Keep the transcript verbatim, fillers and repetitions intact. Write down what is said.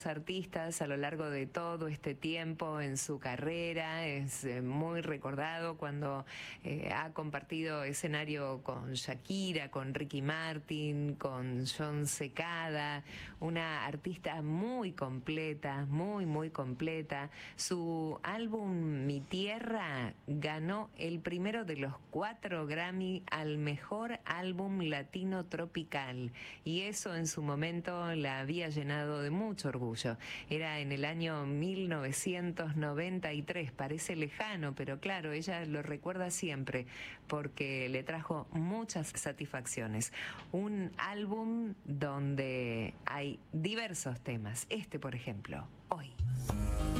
artistas a lo largo de todo este tiempo en su carrera. Es eh, muy recordado cuando eh, ha compartido escenario con Shakira, con Ricky Martin, con Jon Secada, una artista muy completa, muy muy completa. Su álbum Mi Tierra ganó el primero de los cuatro Grammy al mejor álbum latino tropical, y eso en su momento la había llenado de mucho orgullo. Era en el año mil novecientos noventa y tres, parece lejano, pero claro, ella lo recuerda siempre porque le trajo muchas satisfacciones. Un álbum donde hay diversos temas, este por ejemplo, Hoy.